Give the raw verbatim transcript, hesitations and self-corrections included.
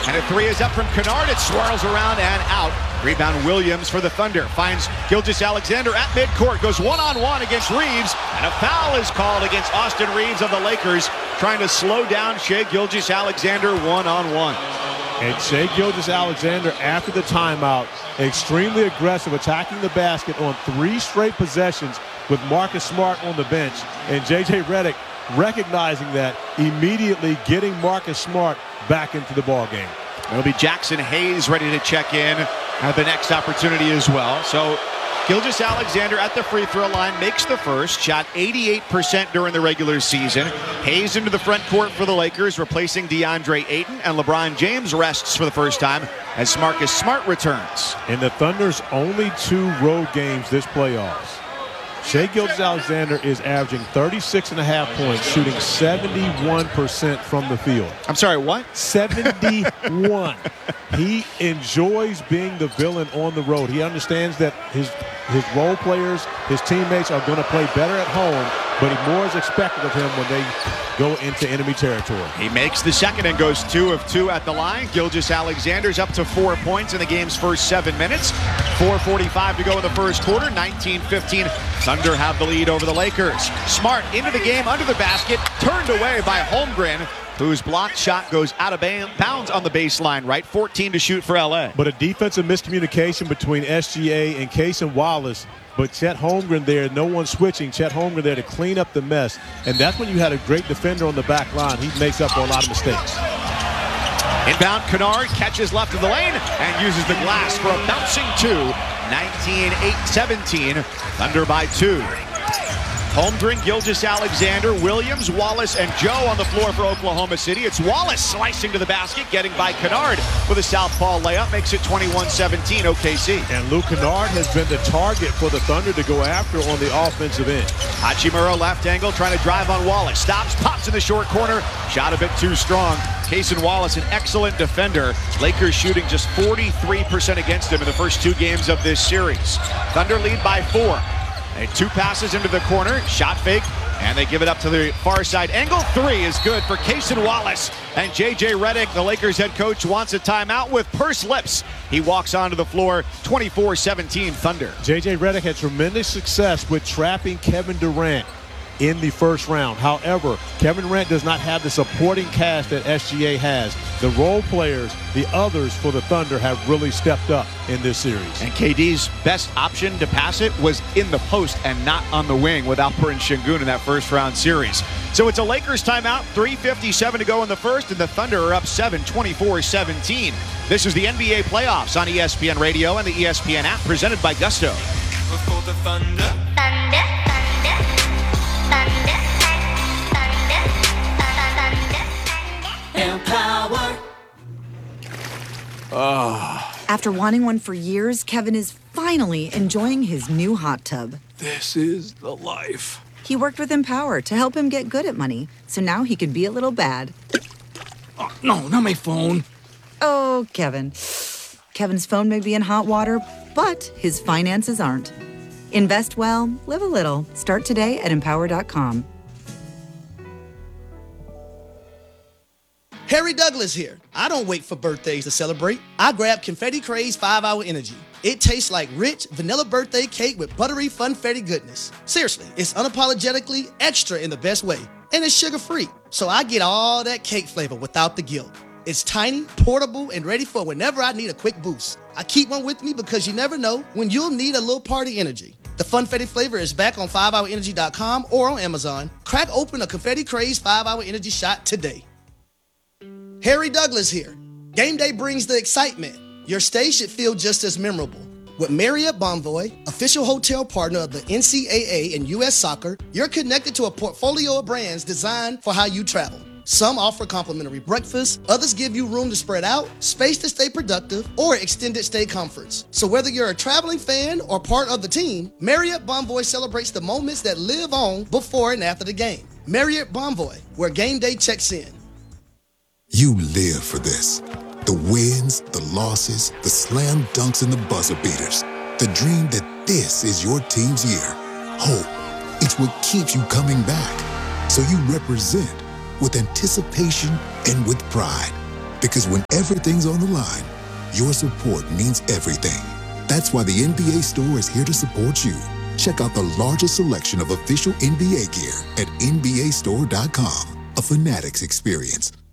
And a three is up from Kennard. It swirls around and out. Rebound Williams for the Thunder. Finds Gilgeous-Alexander at midcourt. Goes one-on-one against Reeves. And a foul is called against Austin Reeves of the Lakers, trying to slow down Shai Gilgeous-Alexander one-on-one. And Shai Gilgeous-Alexander, after the timeout, extremely aggressive, attacking the basket on three straight possessions with Marcus Smart on the bench. And J J Redick recognizing that, immediately getting Marcus Smart back into the ballgame. It'll be Jackson Hayes ready to check in at the next opportunity as well. So Gilgeous-Alexander at the free throw line makes the first. Shot eighty-eight percent during the regular season. Hayes into the front court for the Lakers, replacing DeAndre Ayton. And LeBron James rests for the first time as Marcus Smart returns. In the Thunder's only two road games this playoffs, Shai Gilgeous-Alexander is averaging thirty-six and a half points, shooting seventy-one percent from the field. I'm sorry, what? seventy-one. He enjoys being the villain on the road. He understands that his his role players, his teammates are going to play better at home, but he more is expected of him when they go into enemy territory. He makes the second and goes two of two at the line. Gilgeous-Alexander's up to four points in the game's first seven minutes. four forty-five to go in the first quarter. nineteen fifteen. Thunder have the lead over the Lakers. Smart into the game, under the basket, turned away by Holmgren, whose blocked shot goes out of bounds on the baseline, right? fourteen to shoot for L A. But a defensive miscommunication between S G A and Cason Wallace. But Chet Holmgren there, no one switching. Chet Holmgren there to clean up the mess. And that's when you had a great defender on the back line. He makes up for a lot of mistakes. Inbound, Kennard catches left of the lane and uses the glass for a bouncing two. nineteen eight seventeen. Thunder by two. Holmgren, Gilgeous-Alexander, Williams, Wallace, and Joe on the floor for Oklahoma City. It's Wallace slicing to the basket, getting by Kennard with a southpaw layup. Makes it twenty-one seventeen O K C. And Luke Kennard has been the target for the Thunder to go after on the offensive end. Hachimura left angle, trying to drive on Wallace. Stops, pops in the short corner. Shot a bit too strong. Cason Wallace, an excellent defender. Lakers shooting just forty-three percent against him in the first two games of this series. Thunder lead by four. And two passes into the corner, shot fake, and they give it up to the far side angle. Three is good for Cason Wallace. And J J Redick, the Lakers head coach, wants a timeout with pursed lips. He walks onto the floor, twenty-four seventeen Thunder. J J Redick had tremendous success with trapping Kevin Durant in the first round. However, Kevin Durant does not have the supporting cast that S G A has. The role players, the others for the Thunder, have really stepped up in this series. And K D's best option to pass it was in the post and not on the wing with Alperen Şengün in that first round series. So it's a Lakers timeout, three fifty-seven to go in the first, and the Thunder are up seven, twenty-four seventeen. This is the N B A playoffs on E S P N Radio and the E S P N app, presented by Gusto. Before the Thunder. Thunder, thunder, thunder, thunder, thunder, thunder, Empower. After wanting one for years, Kevin is finally enjoying his new hot tub. This is the life. He worked with Empower to help him get good at money, so now he can be a little bad. Oh, no, not my phone. Oh, Kevin. Kevin's phone may be in hot water, but his finances aren't. Invest well, live a little. Start today at empower dot com. Harry Douglas here. I don't wait for birthdays to celebrate. I grab Confetti Craze five hour Energy. It tastes like rich vanilla birthday cake with buttery funfetti goodness. Seriously, it's unapologetically extra in the best way. And it's sugar-free, so I get all that cake flavor without the guilt. It's tiny, portable, and ready for whenever I need a quick boost. I keep one with me because you never know when you'll need a little party energy. The Funfetti flavor is back on five hour energy dot com or on Amazon. Crack open a Confetti Craze five hour Energy shot today. Harry Douglas here. Game day brings the excitement. Your stay should feel just as memorable. With Marriott Bonvoy, official hotel partner of the N C double A and U S Soccer, you're connected to a portfolio of brands designed for how you travel. Some offer complimentary breakfast, others give you room to spread out, space to stay productive, or extended stay comforts. So whether you're a traveling fan or part of the team, Marriott Bonvoy celebrates the moments that live on before and after the game. Marriott Bonvoy, where game day checks in. You live for this. The wins, the losses, the slam dunks, and the buzzer beaters. The dream that this is your team's year. Hope, it's what keeps you coming back. So you represent with anticipation and with pride. Because when everything's on the line, your support means everything. That's why the N B A Store is here to support you. Check out the largest selection of official N B A gear at N B A store dot com. A Fanatics experience.